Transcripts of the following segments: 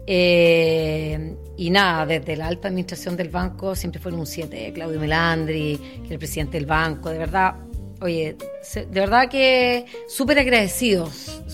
Y nada, desde la alta administración del banco siempre fueron un 7, Claudio Melandri, que era el presidente del banco, de verdad, oye, de verdad que súper agradecida.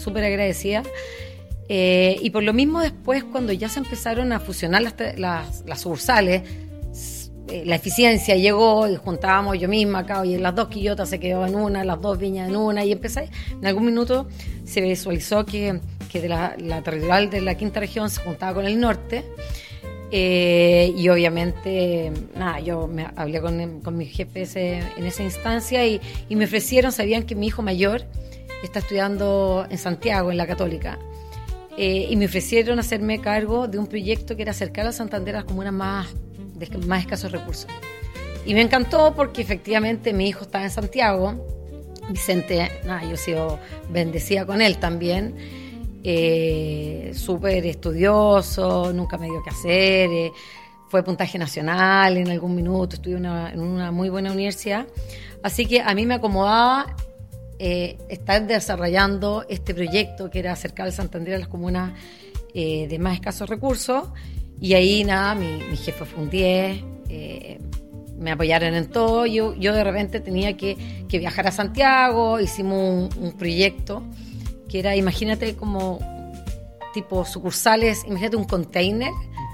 Y por lo mismo después, cuando ya se empezaron a fusionar las sucursales, la eficiencia llegó y juntábamos yo misma acá, oye, las 2 Quillotas se quedó en una, las 2 Viñas en una, y empecé, en algún minuto se visualizó que de la territorial de la quinta región se juntaba con el norte, y obviamente, nada, yo me hablé con mi jefe en esa instancia y me ofrecieron, sabían que mi hijo mayor está estudiando en Santiago, en la Católica, y me ofrecieron hacerme cargo de un proyecto que era acercar a Santander a las comunas de más escasos recursos. Y me encantó porque efectivamente mi hijo estaba en Santiago, Vicente, yo he sido bendecida con él también, súper estudioso, nunca me dio qué hacer, fue puntaje nacional en algún minuto, estudió en una muy buena universidad, así que a mí me acomodaba estar desarrollando este proyecto que era acercar al Santander a las comunas de más escasos recursos. Y ahí nada, mi jefe fue un 10, me apoyaron en todo. Yo de repente tenía que viajar a Santiago, hicimos un proyecto que era, imagínate, como tipo sucursales, imagínate un container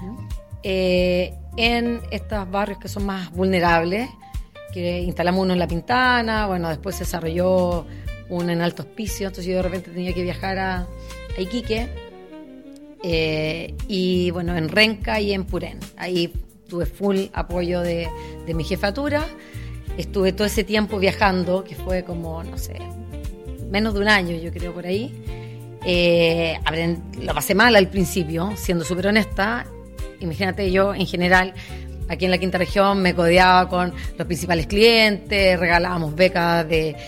en estos barrios que son más vulnerables, que instalamos uno en La Pintana, bueno, después se desarrolló uno en Alto Hospicio, entonces yo de repente tenía que viajar a Iquique. Y bueno, en Renca y en Purén. Ahí tuve full apoyo de mi jefatura. Estuve todo ese tiempo viajando, que fue como, no sé, menos de un año, yo creo, por ahí. Lo pasé mal al principio, siendo súper honesta. Imagínate, yo en general, aquí en la quinta región, me codeaba con los principales clientes, regalábamos becas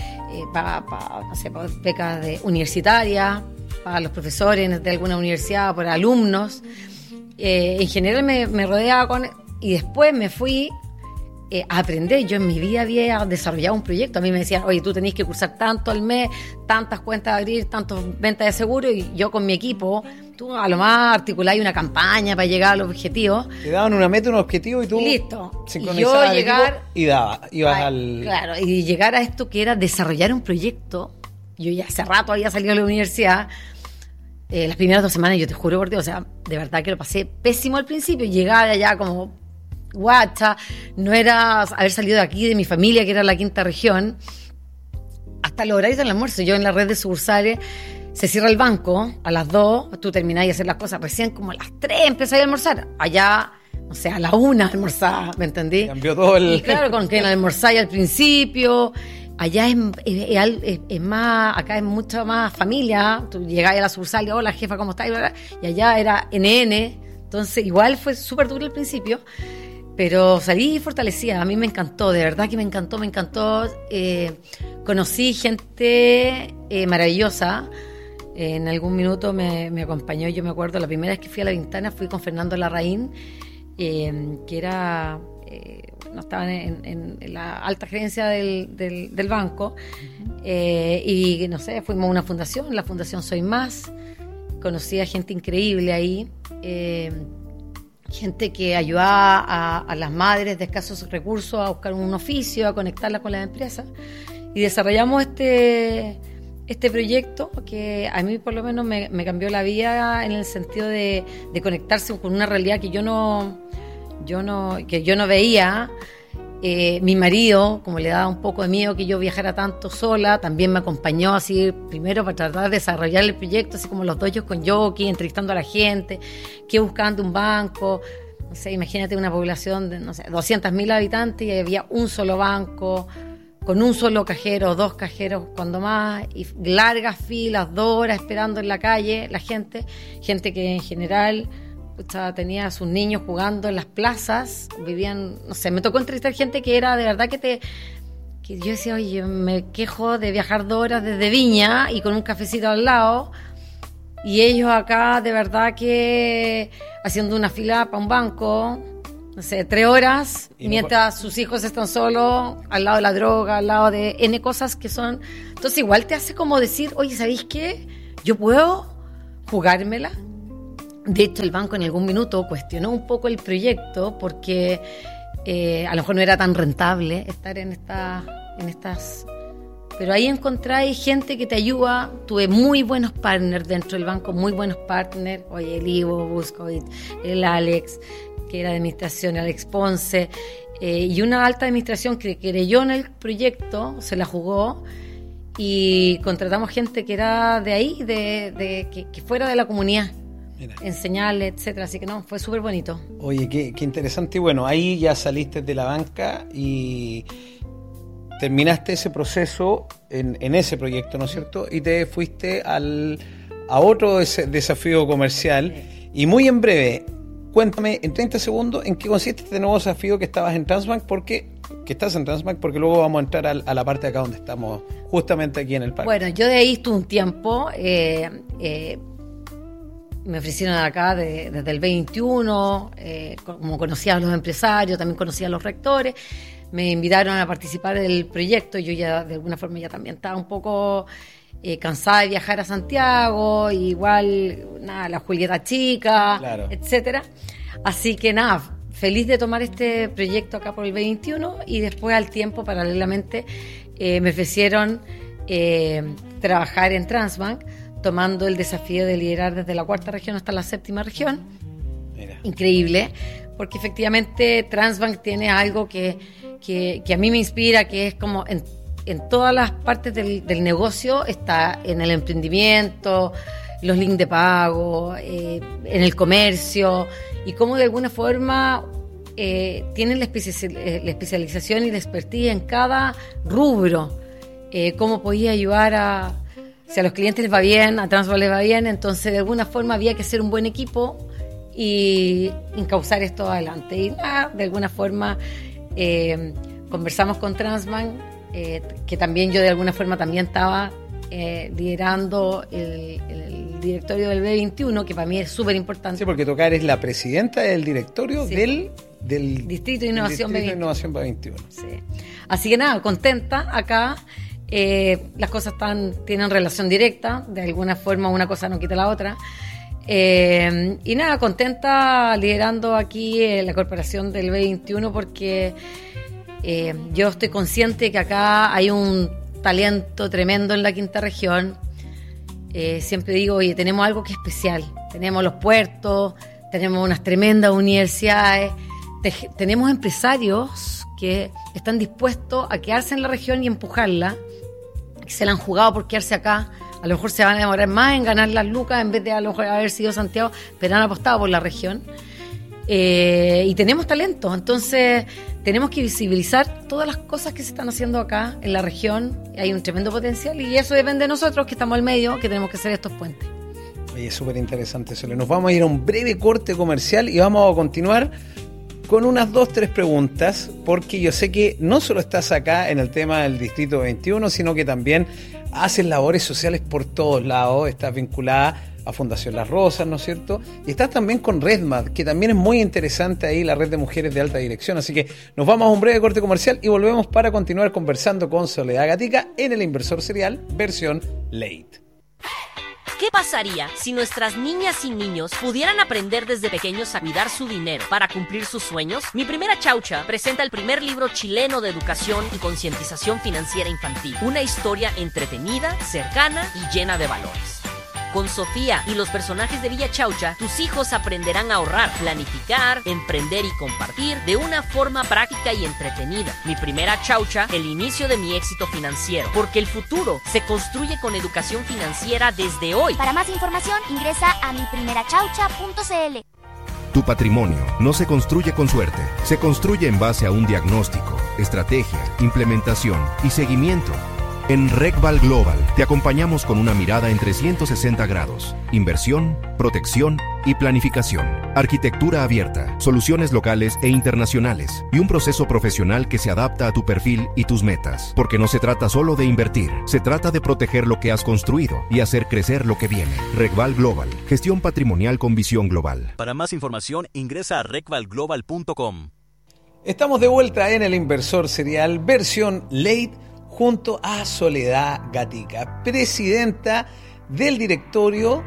becas universitarias para los profesores de alguna universidad, para alumnos. En general me rodeaba con... Y después me fui a aprender. Yo en mi vida había desarrollado un proyecto. A mí me decían, oye, tú tenés que cursar tanto al mes, tantas cuentas de abrir, tantas ventas de seguro, y yo con mi equipo, tú a lo más articuláis una campaña para llegar a los objetivos. Te daban una meta, un objetivo y tú... Listo. Sincronizabas el equipo y ibas al... Claro, y llegar a esto que era desarrollar un proyecto. Yo ya hace rato había salido de la universidad. Las primeras 2 semanas, yo te juro por Dios, o sea, de verdad que lo pasé pésimo al principio. Llegar allá como guacha, no era haber salido de aquí, de mi familia, que era la quinta región, hasta los horarios del almuerzo. Yo en la red de sucursales, se cierra el banco a las 2, tú terminás de hacer las cosas, recién como a las 3 empezás a almorzar. Allá, o sea, a la 1 almorzaba, ¿me entendí? Cambió todo el... Y claro, con que almorzáis al principio... Allá es más, acá es mucha más familia. Tú llegás a la sucursal y hola jefa, ¿cómo estás? Y allá era NN. Entonces igual fue súper duro al principio, pero salí fortalecida. A mí me encantó, de verdad que me encantó. Conocí gente maravillosa. En algún minuto me acompañó, yo me acuerdo, la primera vez que fui a La Pintana fui con Fernando Larraín, que era... no estaban en la alta gerencia del banco, y no sé, fuimos a una fundación, la Fundación Soy Más, conocí a gente increíble ahí, gente que ayudaba a las madres de escasos recursos a buscar un oficio, a conectarlas con las empresas, y desarrollamos este proyecto que a mí por lo menos me cambió la vida en el sentido de conectarse con una realidad que yo no veía. Mi marido, como le daba un poco de miedo que yo viajara tanto sola, también me acompañó así primero para tratar de desarrollar el proyecto, así como los doyos con jockey, entrevistando a la gente, que buscando un banco. No sé, imagínate una población de, no sé, 200.000 habitantes y había un solo banco, con un solo cajero, 2 cajeros cuando más, y largas filas, 2 horas esperando en la calle, la gente que en general... tenía a sus niños jugando en las plazas, vivían, no sé, me tocó entrevistar gente que era de verdad que yo decía, oye, me quejo de viajar 2 horas desde Viña y con un cafecito al lado, y ellos acá de verdad que haciendo una fila para un banco, no sé, 3 horas, mientras sus hijos están solos, al lado de la droga, al lado de N cosas que son, entonces igual te hace como decir, oye, ¿sabéis qué? Yo puedo jugármela De hecho, el banco en algún minuto cuestionó un poco el proyecto porque a lo mejor no era tan rentable estar en estas... Pero ahí encontráis gente que te ayuda. Tuve muy buenos partners dentro del banco, muy buenos partners. Oye, el Ivo Buscovich, el Alex, que era de administración, Alex Ponce, y una alta administración que creyó en el proyecto, se la jugó, y contratamos gente que era de ahí, que fuera de la comunidad. Mira. Enseñarle, etcétera, así que no, fue súper bonito. Oye, qué interesante. Y bueno, ahí ya saliste de la banca y terminaste ese proceso en ese proyecto, ¿no es cierto? Y te fuiste a otro desafío comercial. Sí. Y muy en breve, cuéntame en 30 segundos en qué consiste este nuevo desafío que estabas en Transbank, porque luego vamos a entrar a la parte de acá donde estamos, justamente aquí en el parque. Bueno, yo de ahí estuve un tiempo, me ofrecieron acá desde el 21, como conocía a los empresarios, también conocía a los rectores, me invitaron a participar del proyecto. Yo ya de alguna forma ya también estaba un poco cansada de viajar a Santiago, igual la Julieta chica, claro, etcétera. Así que feliz de tomar este proyecto acá por el 21, y después al tiempo, paralelamente, me ofrecieron trabajar en Transbank, tomando el desafío de liderar desde la 4ª región hasta la 7ª región. Mira. Increíble, porque efectivamente Transbank tiene algo que a mí me inspira, que es como en todas las partes del negocio, está en el emprendimiento, los links de pago, en el comercio, y cómo de alguna forma tienen la especialización y la expertise en cada rubro, cómo podía ayudar si a los clientes les va bien, a Transbank les va bien. Entonces de alguna forma había que ser un buen equipo y encauzar esto adelante. Y de alguna forma conversamos con Transbank, que también yo de alguna forma también estaba liderando el directorio del B21, que para mí es súper importante. Sí, porque Tocar es la presidenta del directorio, sí, del Distrito de Innovación B21. Sí. Así que contenta acá. Las cosas tienen relación directa, de alguna forma una cosa no quita la otra. Y contenta liderando aquí la corporación del B21, porque yo estoy consciente que acá hay un talento tremendo en la 5ª región. Siempre digo, oye, tenemos algo que es especial. Tenemos los puertos, tenemos unas tremendas universidades, tenemos empresarios que están dispuestos a quedarse en la región y empujarla, que se la han jugado por quedarse acá. A lo mejor se van a demorar más en ganar las lucas en vez de a lo mejor haber sido Santiago, pero han apostado por la región. Y tenemos talento, entonces tenemos que visibilizar todas las cosas que se están haciendo acá en la región. Hay un tremendo potencial, y eso depende de nosotros, que estamos al medio, que tenemos que hacer estos puentes. Oye, es súper interesante, Sole. Nos vamos a ir a un breve corte comercial y vamos a continuar con unas 2-3 preguntas, porque yo sé que no solo estás acá en el tema del Distrito 21, sino que también haces labores sociales por todos lados. Estás vinculada a Fundación Las Rosas, ¿no es cierto? Y estás también con RedMad, que también es muy interesante ahí, la red de mujeres de alta dirección. Así que nos vamos a un breve corte comercial y volvemos para continuar conversando con Soledad Gatica en El Inversor Serial, versión Late. ¿Qué pasaría si nuestras niñas y niños pudieran aprender desde pequeños a cuidar su dinero para cumplir sus sueños? Mi Primera Chaucha presenta el primer libro chileno de educación y concientización financiera infantil. Una historia entretenida, cercana y llena de valores. Con Sofía y los personajes de Villa Chaucha, tus hijos aprenderán a ahorrar, planificar, emprender y compartir de una forma práctica y entretenida. Mi Primera Chaucha, el inicio de mi éxito financiero. Porque el futuro se construye con educación financiera desde hoy. Para más información, ingresa a miprimerachaucha.cl. Tu patrimonio no se construye con suerte, se construye en base a un diagnóstico, estrategia, implementación y seguimiento. En RecVal Global te acompañamos con una mirada en 360 grados, inversión, protección y planificación, arquitectura abierta, soluciones locales e internacionales y un proceso profesional que se adapta a tu perfil y tus metas. Porque no se trata solo de invertir, se trata de proteger lo que has construido y hacer crecer lo que viene. RecVal Global, gestión patrimonial con visión global. Para más información ingresa a recvalglobal.com. Estamos de vuelta en El Inversor Serial, versión Late, junto a Soledad Gatica, presidenta del directorio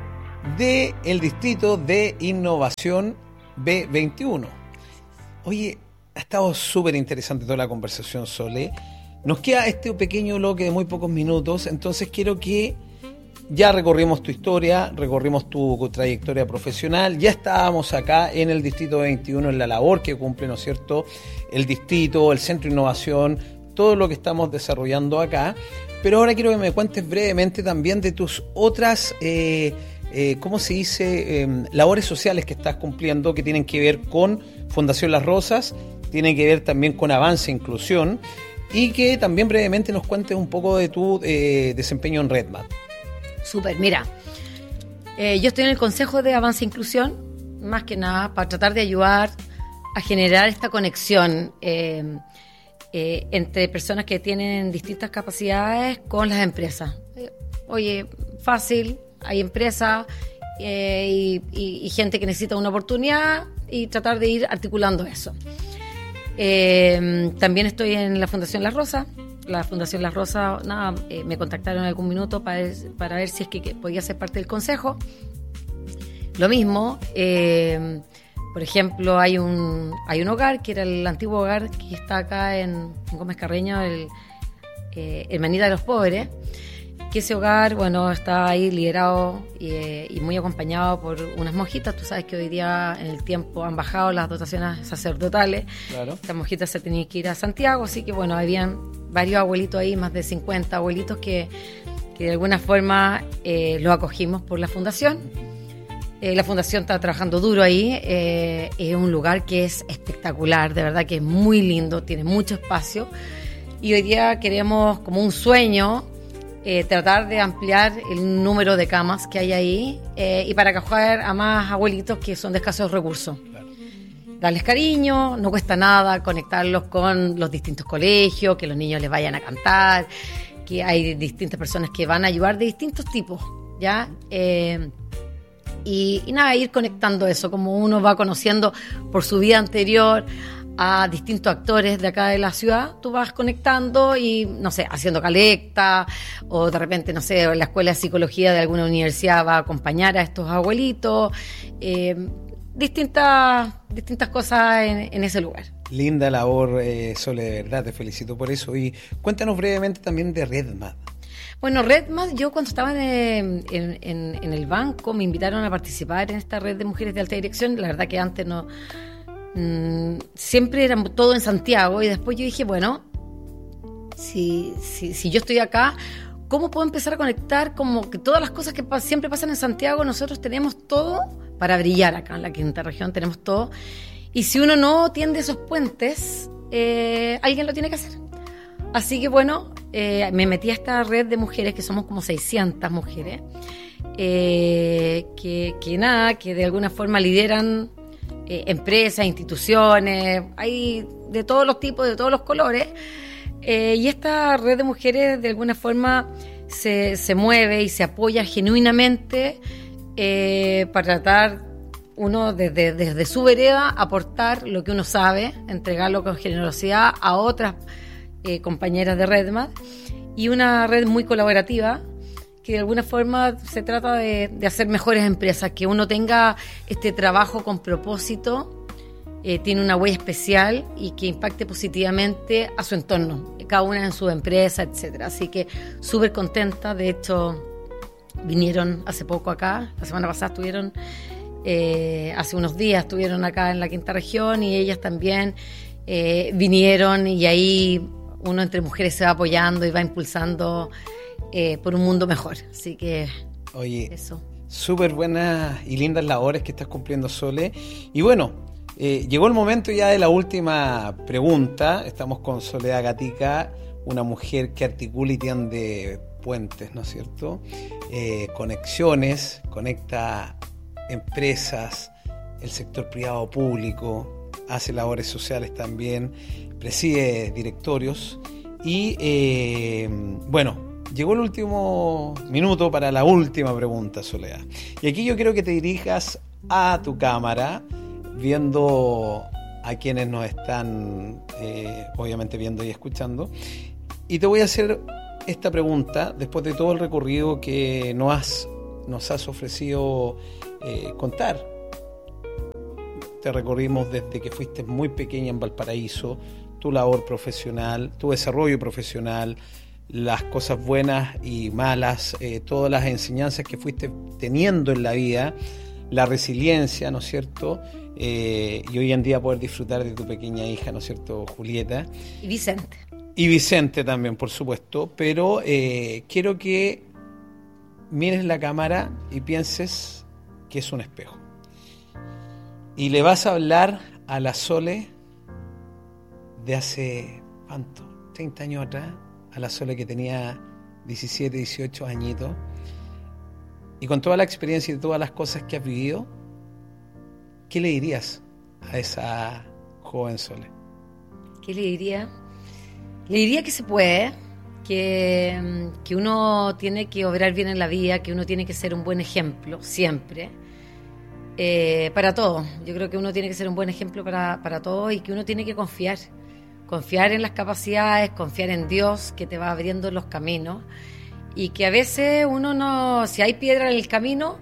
del Distrito de Innovación B21. Oye, ha estado súper interesante toda la conversación, Sole. Nos queda este pequeño bloque de muy pocos minutos, entonces quiero que ya recorrimos tu historia, recorrimos tu trayectoria profesional, ya estábamos acá en el Distrito 21 en la labor que cumple, ¿no es cierto?, el distrito, el Centro de Innovación, todo lo que estamos desarrollando acá, pero ahora quiero que me cuentes brevemente también de tus otras, ¿cómo se dice?, labores sociales que estás cumpliendo, que tienen que ver con Fundación Las Rosas, tienen que ver también con Avance Inclusión, y que también brevemente nos cuentes un poco de tu desempeño en RedMad. Súper, mira, yo estoy en el Consejo de Avance e Inclusión, más que nada para tratar de ayudar a generar esta conexión entre personas que tienen distintas capacidades con las empresas. Oye, fácil, hay empresas y gente que necesita una oportunidad y tratar de ir articulando eso. También estoy en la Fundación Las Rosas. La Fundación Las Rosas, me contactaron en algún minuto para ver si es que podía ser parte del consejo. Lo mismo, por ejemplo, hay un hogar que era el antiguo hogar que está acá en Gómez Carreño, el Hermanita de los Pobres, que ese hogar, bueno, está ahí liderado y muy acompañado por unas monjitas. Tú sabes que hoy día en el tiempo han bajado las dotaciones sacerdotales. Claro. Estas monjitas se tenían que ir a Santiago, así que bueno, habían varios abuelitos ahí, más de 50 abuelitos que de alguna forma los acogimos por la fundación. La fundación está trabajando duro ahí, es un lugar que es espectacular, de verdad que es muy lindo, tiene mucho espacio y hoy día queremos, como un sueño, tratar de ampliar el número de camas que hay ahí y para acoger a más abuelitos que son de escasos recursos. Claro. Darles cariño, no cuesta nada conectarlos con los distintos colegios, que los niños les vayan a cantar, que hay distintas personas que van a ayudar de distintos tipos, ¿ya? Y nada, ir conectando eso, como uno va conociendo por su vida anterior a distintos actores de acá de la ciudad, tú vas conectando y, no sé, haciendo colecta, o de repente, no sé, la escuela de psicología de alguna universidad va a acompañar a estos abuelitos, distintas cosas en ese lugar. Linda labor, Sole, de verdad, te felicito por eso. Y cuéntanos brevemente también de RedMad. Bueno, RedMad, yo cuando estaba en el banco me invitaron a participar en esta red de mujeres de alta dirección. La verdad que antes no... siempre era todo en Santiago y después yo dije, bueno, si yo estoy acá, ¿cómo puedo empezar a conectar como que todas las cosas que siempre pasan en Santiago? Nosotros tenemos todo para brillar acá en la quinta región, tenemos todo, y si uno no tiende esos puentes, alguien lo tiene que hacer. Así que bueno, me metí a esta red de mujeres, que somos como 600 mujeres, que de alguna forma lideran empresas, instituciones, hay de todos los tipos, de todos los colores, y esta red de mujeres de alguna forma se mueve y se apoya genuinamente para tratar uno desde su vereda aportar lo que uno sabe, entregarlo con generosidad a otras compañeras de RedMad, y una red muy colaborativa que de alguna forma se trata de hacer mejores empresas, que uno tenga este trabajo con propósito, tiene una huella especial y que impacte positivamente a su entorno, cada una en su empresa, etcétera. Así que súper contenta. De hecho, vinieron hace poco acá, la semana pasada estuvieron, hace unos días estuvieron acá en la quinta región, y ellas también vinieron, y ahí uno entre mujeres se va apoyando y va impulsando por un mundo mejor. Así que, oye, eso. Súper buenas y lindas labores que estás cumpliendo, Sole. Y bueno, llegó el momento ya de la última pregunta. Estamos con Soledad Gatica, una mujer que articula y tiende puentes, ¿no es cierto? Conexiones, conecta empresas, el sector privado público, hace labores sociales también, preside directorios y bueno, llegó el último minuto para la última pregunta, Soledad. Y aquí yo quiero que te dirijas a tu cámara, viendo a quienes nos están obviamente viendo y escuchando, y te voy a hacer esta pregunta después de todo el recorrido que nos has nos has ofrecido contar. Te recorrimos desde que fuiste muy pequeña en Valparaíso, tu labor profesional, tu desarrollo profesional, las cosas buenas y malas, todas las enseñanzas que fuiste teniendo en la vida, la resiliencia, ¿no es cierto? Y hoy en día poder disfrutar de tu pequeña hija, ¿no es cierto, Julieta? Y Vicente. Y Vicente también, por supuesto, pero quiero que mires la cámara y pienses que es un espejo. Y le vas a hablar a la Sole de hace, ¿cuánto? 30 años atrás, a la Sole que tenía 17, 18 añitos. Y con toda la experiencia y todas las cosas que has vivido, ¿qué le dirías a esa joven Sole? ¿Qué le diría? Le diría que se puede, que uno tiene que obrar bien en la vida, que uno tiene que ser un buen ejemplo, siempre, para todo. Yo creo que uno tiene que ser un buen ejemplo para todo y que uno tiene que confiar en las capacidades, confiar en Dios, que te va abriendo los caminos, y que a veces uno no, si hay piedra en el camino,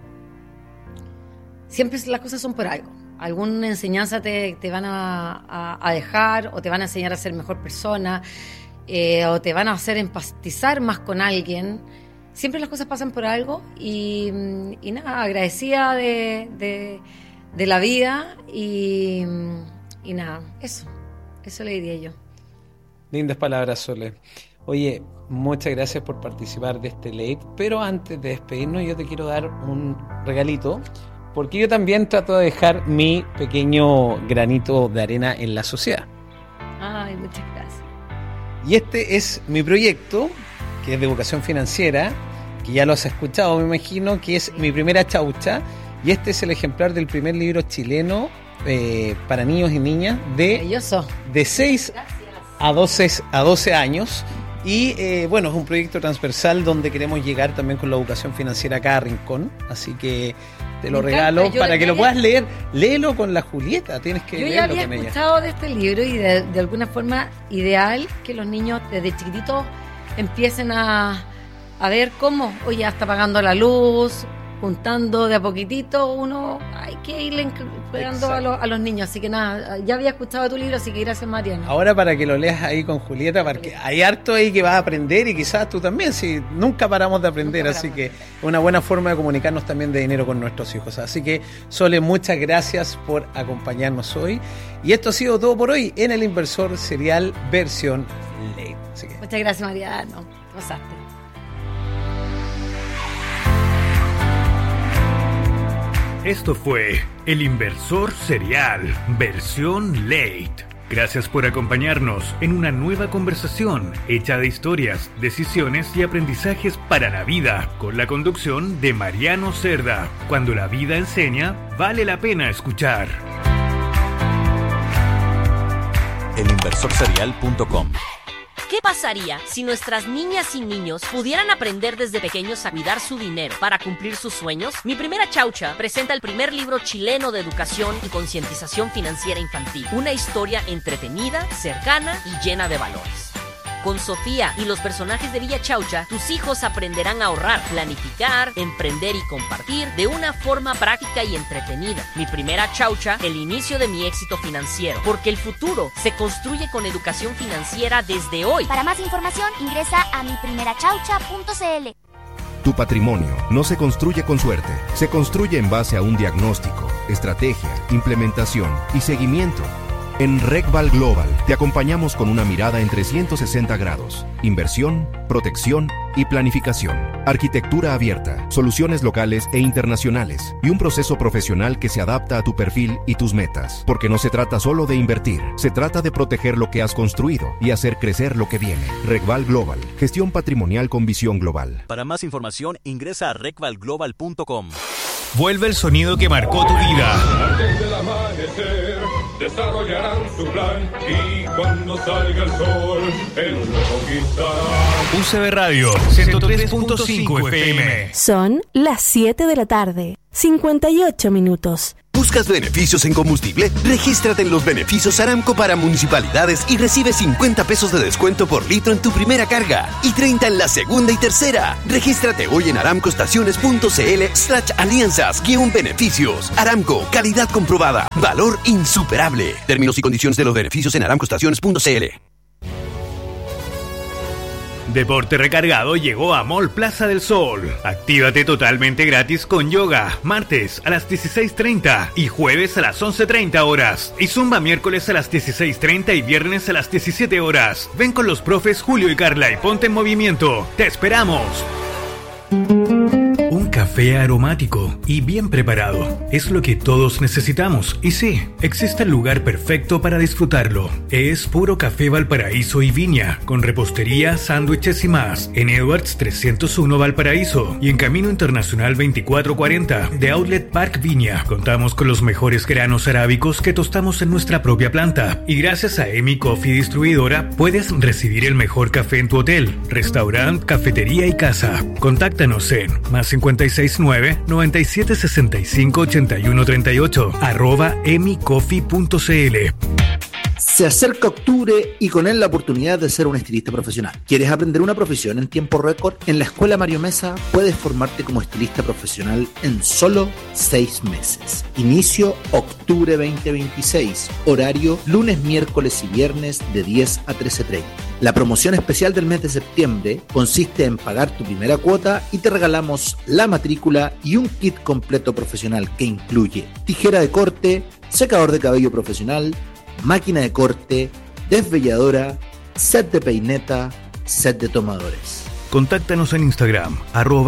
siempre las cosas son por algo. Alguna enseñanza te van a dejar, o te van a enseñar a ser mejor persona, o te van a hacer empatizar más con alguien. Siempre las cosas pasan por algo, y nada, agradecida de la vida, y nada, eso le diría yo. Lindas palabras, Sole. Oye, muchas gracias por participar de este Late, pero antes de despedirnos yo te quiero dar un regalito, porque yo también trato de dejar mi pequeño granito de arena en la sociedad. Ay, muchas gracias. Y este es mi proyecto, que es de educación financiera, que ya lo has escuchado, me imagino, que es Mi Primera Chaucha, y este es el ejemplar del primer libro chileno para niños y niñas de 6 a 12 años. Y bueno, es un proyecto transversal donde queremos llegar también con la educación financiera a cada rincón, así que te lo regalo para que lo puedas leer. Léelo con la Julieta, tienes que leerlo con ella. Yo ya había escuchado de este libro, y de alguna forma ideal que los niños desde chiquititos empiecen a ver cómo, oye, ya está pagando la luz, juntando de a poquitito, uno hay que irle pegando a los niños. Así que nada, ya había escuchado tu libro, así que gracias, Mariana. Ahora para que lo leas ahí con Julieta, porque hay harto ahí que vas a aprender, y quizás tú también, si nunca paramos de aprender, así que es una buena forma de comunicarnos también de dinero con nuestros hijos. Así que, Sole, muchas gracias por acompañarnos hoy, y esto ha sido todo por hoy en El Inversor Serial versión Late. Muchas gracias, Mariana, te pasaste. Esto fue El Inversor Serial, versión Late. Gracias por acompañarnos en una nueva conversación hecha de historias, decisiones y aprendizajes para la vida, con la conducción de Mariano Cerda. Cuando la vida enseña, vale la pena escuchar. Elinversorserial.com. ¿Qué pasaría si nuestras niñas y niños pudieran aprender desde pequeños a cuidar su dinero para cumplir sus sueños? Mi Primera Chaucha presenta el primer libro chileno de educación y concientización financiera infantil. Una historia entretenida, cercana y llena de valores. Con Sofía y los personajes de Villa Chaucha, tus hijos aprenderán a ahorrar, planificar, emprender y compartir de una forma práctica y entretenida. Mi Primera Chaucha, el inicio de mi éxito financiero, porque el futuro se construye con educación financiera desde hoy. Para más información, ingresa a miprimerachaucha.cl. Tu patrimonio no se construye con suerte, se construye en base a un diagnóstico, estrategia, implementación y seguimiento. En RecVal Global te acompañamos con una mirada en 360 grados, inversión, protección y planificación, arquitectura abierta, soluciones locales e internacionales y un proceso profesional que se adapta a tu perfil y tus metas. Porque no se trata solo de invertir, se trata de proteger lo que has construido y hacer crecer lo que viene. RecVal Global, gestión patrimonial con visión global. Para más información, ingresa a recvalglobal.com. Vuelve el sonido que marcó tu vida. Antes del amanecer desarrollarán su plan, y cuando salga el sol, él lo conquistará. UCB Radio 103.5 FM. Son las 7 de la tarde, 58 minutos. Busca ¿Buscas beneficios en combustible? Regístrate en los beneficios Aramco para municipalidades y recibe 50 pesos de descuento por litro en tu primera carga y 30 en la segunda y tercera. Regístrate hoy en aramcoestaciones.cl/alianzas-beneficios. Aramco, calidad comprobada, valor insuperable. Términos y condiciones de los beneficios en aramcoestaciones.cl. Deporte Recargado llegó a Mall Plaza del Sol. Actívate totalmente gratis con yoga, martes a las 16:30 y jueves a las 11:30 horas. Y zumba miércoles a las 16:30 y viernes a las 17 horas. Ven con los profes Julio y Carla y ponte en movimiento. ¡Te esperamos! Un café aromático y bien preparado es lo que todos necesitamos. Y sí, existe el lugar perfecto para disfrutarlo. Es Puro Café Valparaíso y Viña, con repostería, sándwiches y más, en Edwards 301 Valparaíso y en Camino Internacional 2440 de Outlet Park Viña. Contamos con los mejores granos arábicos que tostamos en nuestra propia planta. Y gracias a Emi Coffee Distribuidora puedes recibir el mejor café en tu hotel, restaurante, cafetería y casa. Contáctanos en +569-9765-8138 @emicoffee.cl. Se acerca octubre y con él la oportunidad de ser un estilista profesional. ¿Quieres aprender una profesión en tiempo récord? En la Escuela Mario Mesa puedes formarte como estilista profesional en solo 6 meses. Inicio octubre 2026. Horario lunes, miércoles y viernes de 10 a 13:30. La promoción especial del mes de septiembre consiste en pagar tu primera cuota y te regalamos la matrícula y un kit completo profesional que incluye tijera de corte, secador de cabello profesional, máquina de corte, desvelladora, set de peineta, set de tomadores. Contáctanos en Instagram,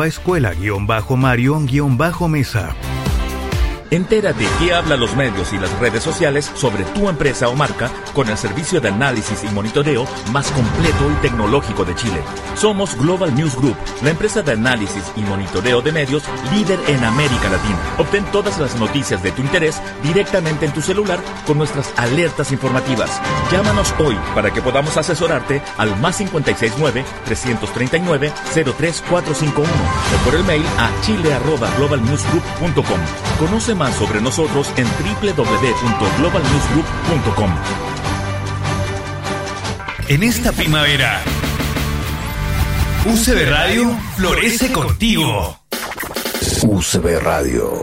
@escuela_mario_mesa. Entérate qué hablan los medios y las redes sociales sobre tu empresa o marca con el servicio de análisis y monitoreo más completo y tecnológico de Chile. Somos Global News Group, la empresa de análisis y monitoreo de medios líder en América Latina. Obtén todas las noticias de tu interés directamente en tu celular con nuestras alertas informativas. Llámanos hoy para que podamos asesorarte al +569-339-03451 o por el mail a chile@globalnewsgroup.com. Conoce más sobre nosotros en www.globalnewsgroup.com. En esta primavera, UCB Radio florece contigo. UCB Radio.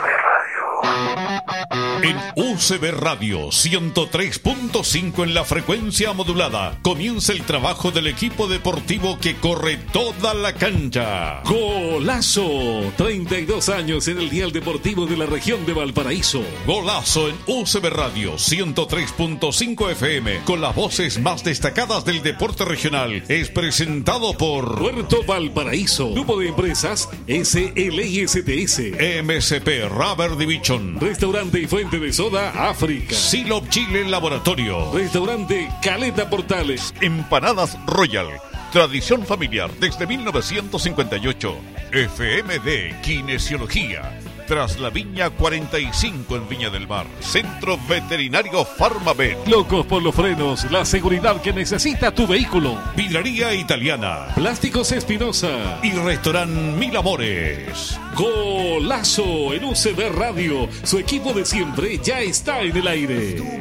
En UCB Radio 103.5 en la frecuencia modulada comienza el trabajo del equipo deportivo que corre toda la cancha. ¡Golazo! 32 años en el dial deportivo de la región de Valparaíso. Golazo en UCB Radio 103.5 FM con las voces más destacadas del deporte regional. Es presentado por Puerto Valparaíso, Grupo de Empresas SLISTS, MSP Rubber Division, Restaurante y Fuente de Soda África, Silop Chile Laboratorio, Restaurante Caleta Portales, Empanadas Royal, tradición familiar desde 1958, FMD Kinesiología, tras la Viña 45 en Viña del Mar, Centro Veterinario Farmavet, Locos por los Frenos, la seguridad que necesita tu vehículo, Vidrería Italiana, Plásticos Espinosa y Restaurant Mil Amores. Golazo en UCB Radio, su equipo de siempre ya está en el aire.